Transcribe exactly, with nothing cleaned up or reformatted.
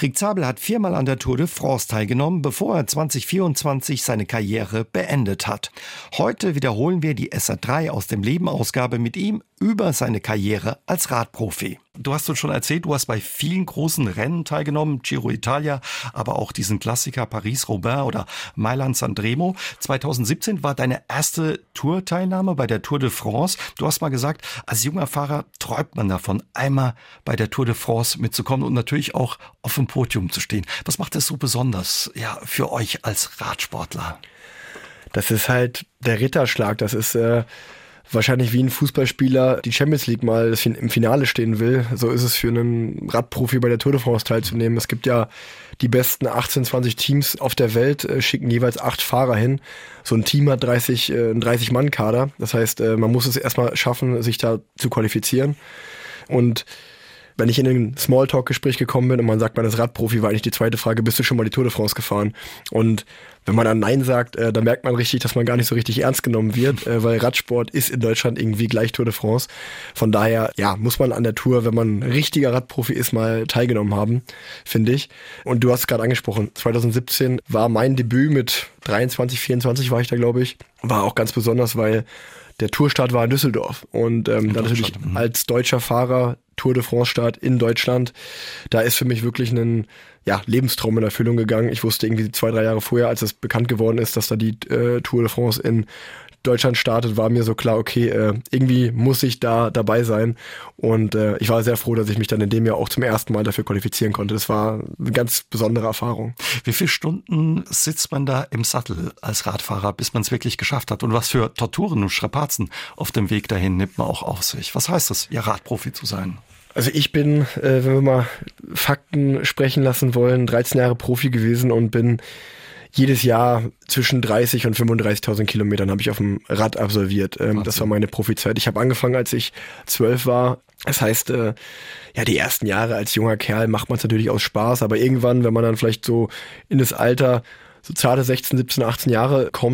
Rick Zabel hat viermal an der Tour de France teilgenommen, bevor er zwanzig vierundzwanzig seine Karriere beendet hat. Heute wiederholen wir die S R drei aus dem Leben-Ausgabe mit ihm über seine Karriere als Radprofi. Du hast uns schon erzählt, du hast bei vielen großen Rennen teilgenommen, Giro d'Italia, aber auch diesen Klassiker Paris-Roubaix oder Mailand-San Remo. zweitausendsiebzehn war deine erste Tour-Teilnahme bei der Tour de France. Du hast mal gesagt, als junger Fahrer träumt man davon, einmal bei der Tour de France mitzukommen und natürlich auch auf dem Podium zu stehen. Was macht es so besonders, ja, für euch als Radsportler? Das ist halt der Ritterschlag. Das ist äh, wahrscheinlich wie ein Fußballspieler die Champions League mal im Finale stehen will. So ist es für einen Radprofi bei der Tour de France teilzunehmen. Es gibt ja die besten achtzehn, zwanzig Teams auf der Welt, äh, schicken jeweils acht Fahrer hin. So ein Team hat dreißig, äh, einen dreißig-Mann-Kader. Das heißt, äh, man muss es erstmal schaffen, sich da zu qualifizieren. Und wenn ich in ein Smalltalk-Gespräch gekommen bin und man sagt, man ist Radprofi, war eigentlich die zweite Frage, bist du schon mal die Tour de France gefahren? Und wenn man dann Nein sagt, äh, dann merkt man richtig, dass man gar nicht so richtig ernst genommen wird, äh, weil Radsport ist in Deutschland irgendwie gleich Tour de France. Von daher, ja, muss man an der Tour, wenn man ein richtiger Radprofi ist, mal teilgenommen haben, finde ich. Und du hast es gerade angesprochen, zweitausendsiebzehn war mein Debüt mit dreiundzwanzig, vierundzwanzig war ich da, glaube ich. War auch ganz besonders, weil der Tourstart war in Düsseldorf. Und ähm, da natürlich als deutscher Fahrer Tour de France Start in Deutschland, da ist für mich wirklich ein ja, Lebenstraum in Erfüllung gegangen. Ich wusste irgendwie zwei, drei Jahre vorher, als es bekannt geworden ist, dass da die äh, Tour de France in Deutschland startet, war mir so klar, okay, äh, irgendwie muss ich da dabei sein. Und äh, ich war sehr froh, dass ich mich dann in dem Jahr auch zum ersten Mal dafür qualifizieren konnte. Das war eine ganz besondere Erfahrung. Wie viele Stunden sitzt man da im Sattel als Radfahrer, bis man es wirklich geschafft hat? Und was für Torturen und Strapazen auf dem Weg dahin nimmt man auch auf sich? Was heißt es, ja, Radprofi zu sein? Also ich bin, äh, wenn wir mal Fakten sprechen lassen wollen, dreizehn Jahre Profi gewesen und bin jedes Jahr zwischen dreißig und fünfunddreißigtausend Kilometern habe ich auf dem Rad absolviert. Ähm, das war meine Profizeit. Ich habe angefangen, als ich zwölf war. Das heißt, äh, ja, die ersten Jahre als junger Kerl macht man es natürlich aus Spaß, aber irgendwann, wenn man dann vielleicht so in das Alter, so zarte sechzehn, siebzehn, achtzehn Jahre kommt,